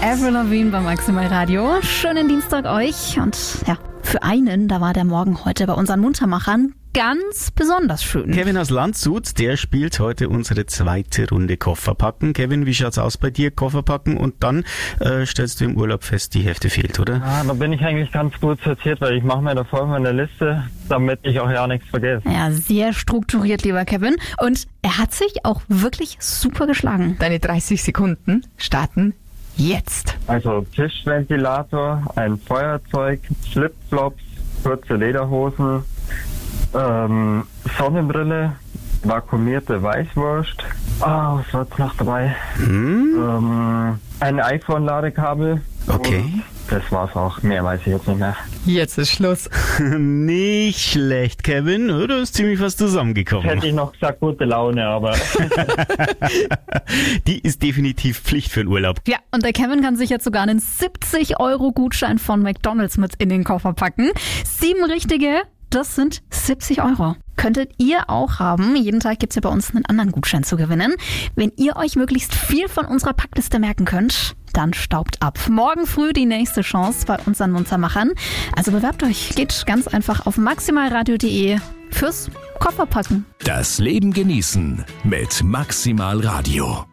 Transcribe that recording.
Avril Lavigne bei Maximal Radio. Schönen Dienstag euch. Und ja, für einen, da war der Morgen heute bei unseren Muntermachern ganz besonders schön. Kevin aus Landshut, der spielt heute unsere zweite Runde Kofferpacken. Kevin, wie schaut's aus bei dir? Kofferpacken und dann stellst du im Urlaub fest, die Hälfte fehlt, oder? Ja, da bin ich eigentlich ganz gut sortiert, weil ich mache mir da vorher eine Liste, damit ich auch ja nichts vergesse. Ja, sehr strukturiert, lieber Kevin. Und er hat sich auch wirklich super geschlagen. Deine 30 Sekunden starten jetzt. Also Tischventilator, ein Feuerzeug, Flipflops, kurze Lederhosen, Sonnenbrille, vakuumierte Weißwurst. Was war jetzt noch dabei? Ein iPhone-Ladekabel. Okay. Und das war's auch. Mehr weiß ich jetzt nicht mehr. Jetzt ist Schluss. Nicht schlecht, Kevin. Du bist ziemlich was zusammengekommen. Hätte ich noch gesagt, gute Laune, aber... Die ist definitiv Pflicht für den Urlaub. Ja, und der Kevin kann sich jetzt sogar einen 70-Euro-Gutschein von McDonald's mit in den Koffer packen. 7 richtige, das sind 70 Euro. Könntet ihr auch haben. Jeden Tag gibt's ja bei uns einen anderen Gutschein zu gewinnen. Wenn ihr euch möglichst viel von unserer Packliste merken könnt, dann staubt ab. Morgen früh die nächste Chance bei unseren Muntermachern. Also bewerbt euch. Geht ganz einfach auf maximalradio.de fürs Kofferpacken. Das Leben genießen mit Maximal Radio.